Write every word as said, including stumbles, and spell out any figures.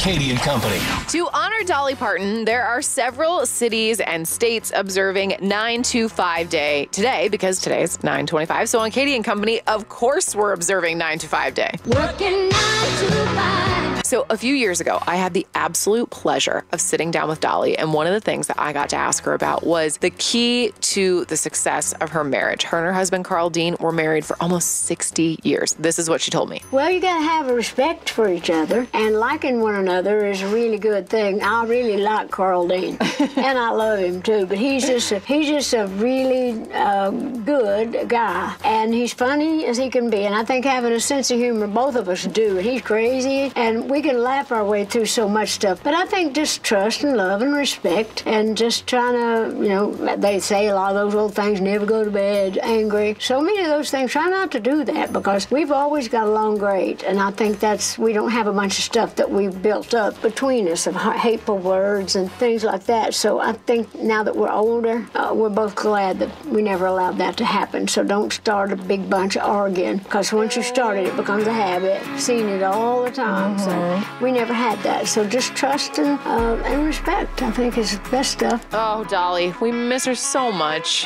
Katie and Company. To honor Dolly Parton, there are several cities and states observing nine two five day today because today is nine twenty-five. So on Katie and Company, of course, we're observing nine to five day. Working nine to five. So a few years ago, I had the absolute pleasure of sitting down with Dolly, and one of the things that I got to ask her about was the key to the success of her marriage. Her and her husband, Carl Dean, were married for almost sixty years. This is what she told me. Well, you got to have a respect for each other, and liking one another is a really good thing. I really like Carl Dean, and I love him too, but he's just a, he's just a really uh, good guy, and he's funny as he can be, and I think having a sense of humor, both of us do. He's crazy, and we can laugh our way through so much stuff, but I think just trust and love and respect, and just trying to, you know, they say a lot of those old things, never go to bed angry. So many of those things, try not to do that, because we've always got along great, and I think that's, we don't have a bunch of stuff that we've built up between us of hateful words and things like that. So I think now that we're older, uh, we're both glad that we never allowed that to happen. So don't start a big bunch of arguing, because once you start it, it becomes a habit. Seen it all the time. Mm-hmm. So we never had that. So just trust and, uh, and respect, I think, is the best stuff. Oh, Dolly, we miss her so much.